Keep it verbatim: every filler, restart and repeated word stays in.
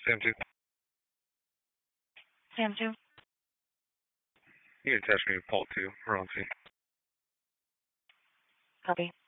Sam two. Sam two. You can attach me to Paul two. We're on scene. Copy.